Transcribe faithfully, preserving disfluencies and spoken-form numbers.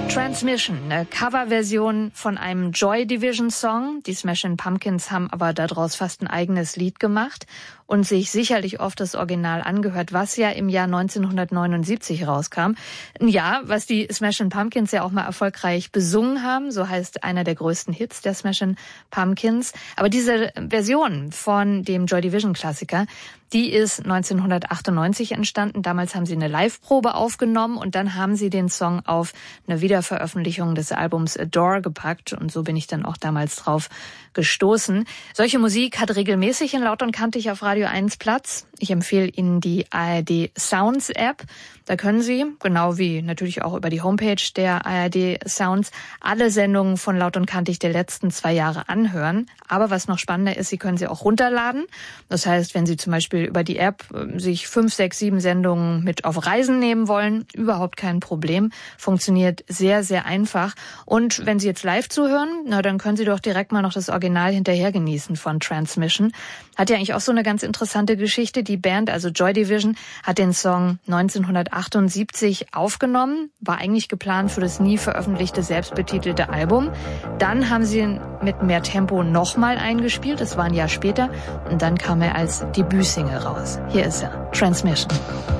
Transmission, eine Coverversion von einem Joy Division Song. Die Smashing Pumpkins haben aber daraus fast ein eigenes Lied gemacht und sich sicherlich oft das Original angehört, was ja im Jahr neunzehnhundertneunundsiebzig rauskam. Ein Jahr, was die Smashing Pumpkins ja auch mal erfolgreich besungen haben. So heißt einer der größten Hits der Smashing Pumpkins. Aber diese Version von dem Joy Division Klassiker, die ist neunzehnhundertachtundneunzig entstanden. Damals haben sie eine Live-Probe aufgenommen und dann haben sie den Song auf eine Wiederveröffentlichung des Albums Adore gepackt. Und so bin ich dann auch damals drauf gestoßen. Solche Musik hat regelmäßig in Laut und Kantig auf Radio eins Platz. Ich empfehle Ihnen die A R D Sounds App. Da können Sie, genau wie natürlich auch über die Homepage der A R D Sounds, alle Sendungen von Laut und Kantig der letzten zwei Jahre anhören. Aber was noch spannender ist, Sie können sie auch runterladen. Das heißt, wenn Sie zum Beispiel über die App sich fünf, sechs, sieben Sendungen mit auf Reisen nehmen wollen, überhaupt kein Problem. Funktioniert sehr, sehr einfach. Und wenn Sie jetzt live zuhören, na dann können Sie doch direkt mal noch das Original hinterher genießen von Transmission. Hat ja eigentlich auch so eine ganz interessante Geschichte. Die Band, also Joy Division, hat den Song neunzehnhundertachtundsiebzig aufgenommen, war eigentlich geplant für das nie veröffentlichte selbstbetitelte Album. Dann haben sie ihn mit mehr Tempo nochmal eingespielt, das war ein Jahr später, und dann kam er als Debütsingle raus. Hier ist er, Transmission.